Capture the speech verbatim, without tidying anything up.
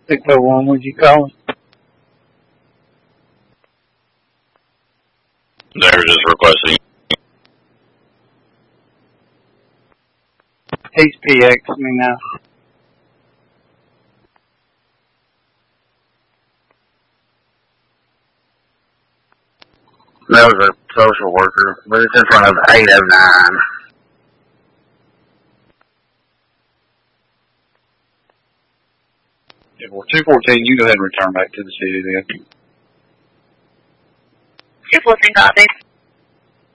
six oh one, would you call him? They're just requesting. He's P X me now. That was a social worker, but it's in front of eight oh nine. Yeah, well, two fourteen, you go ahead and return back to the city then. two fourteen, copy.